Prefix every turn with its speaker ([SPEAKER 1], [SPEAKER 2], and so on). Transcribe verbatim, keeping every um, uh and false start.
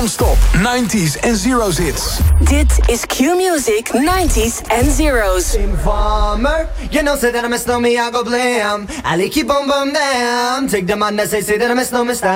[SPEAKER 1] Non-stop nineties en zeros hits.
[SPEAKER 2] Dit is Q-Music nineties and zeros.
[SPEAKER 3] Informer, you know say that I miss no me, I go blam. I like keep on bum bam. Take the man that say say that I miss no me style.